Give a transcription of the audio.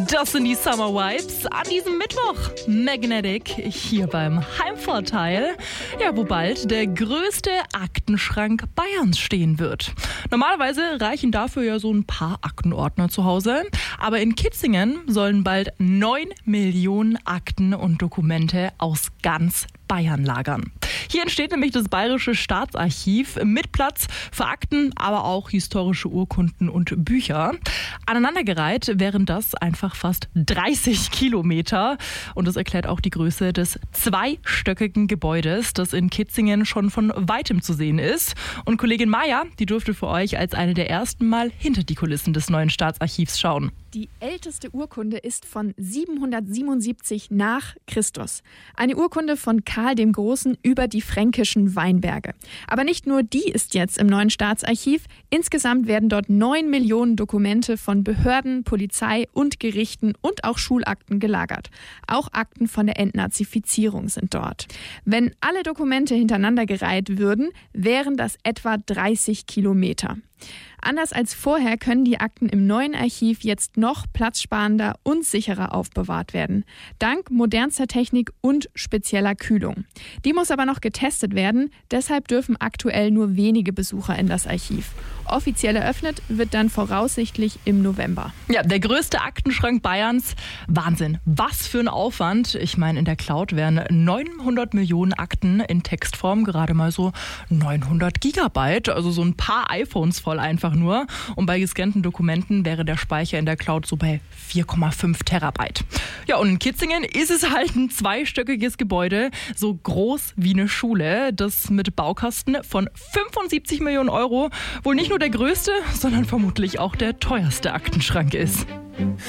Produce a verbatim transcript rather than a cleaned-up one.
Das sind die Summer Vibes an diesem Mittwoch. Magnetic hier beim Heimvorteil, ja, wo bald der größte Aktenschrank Bayerns stehen wird. Normalerweise reichen dafür ja so ein paar Aktenordner zu Hause, aber in Kitzingen sollen bald neun Millionen Akten und Dokumente aus ganz Bayern lagern. Hier entsteht nämlich das Bayerische Staatsarchiv mit Platz für Akten, aber auch historische Urkunden und Bücher. Aneinandergereiht wären das einfach fast dreißig Kilometer. Und das erklärt auch die Größe des zweistöckigen Gebäudes, das in Kitzingen schon von weitem zu sehen ist. Und Kollegin Maja, die durfte für euch als eine der ersten Mal hinter die Kulissen des neuen Staatsarchivs schauen. Die älteste Urkunde ist von siebenhundertsiebenundsiebzig nach Christus. Eine Urkunde von Karl dem Großen über die fränkischen Weinberge. Aber nicht nur die ist jetzt im neuen Staatsarchiv. Insgesamt werden dort neun Millionen Dokumente von Behörden, Polizei und Gerichten und auch Schulakten gelagert. Auch Akten von der Entnazifizierung sind dort. Wenn alle Dokumente hintereinander gereiht würden, wären das etwa dreißig Kilometer. Anders als vorher können die Akten im neuen Archiv jetzt noch platzsparender und sicherer aufbewahrt werden. Dank modernster Technik und spezieller Kühlung. Die muss aber noch getestet werden, deshalb dürfen aktuell nur wenige Besucher in das Archiv. Offiziell eröffnet wird dann voraussichtlich im November. Ja, der größte Aktenschrank Bayerns. Wahnsinn, was für ein Aufwand. Ich meine, in der Cloud wären neunhundert Millionen Akten in Textform, gerade mal so neunhundert Gigabyte, also so ein paar iPhones voll einfach nur. Und bei gescannten Dokumenten wäre der Speicher in der Cloud so bei vier Komma fünf Terabyte. Ja, und in Kitzingen ist es halt ein zweistöckiges Gebäude, so groß wie eine Schule, das mit Baukosten von fünfundsiebzig Millionen Euro wohl nicht nur der größte, sondern vermutlich auch der teuerste Aktenschrank ist.